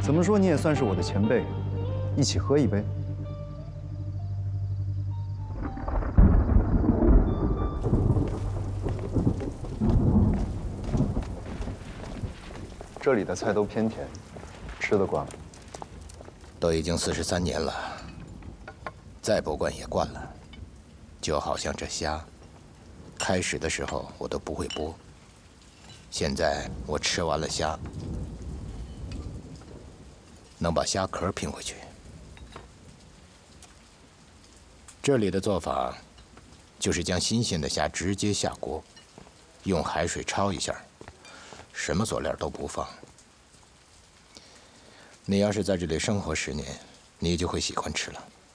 怎么说你也算是我的前辈，一起喝一杯。这里的菜都偏甜，吃得惯吗？ 都已经43年了，再不惯也惯了。就好像这虾，开始的时候我都不会剥，现在我吃完了虾，能把虾壳拼回去。这里的做法，就是将新鲜的虾直接下锅，用海水焯一下，什么佐料都不放。你要是在这里生活10年，你就会喜欢吃了。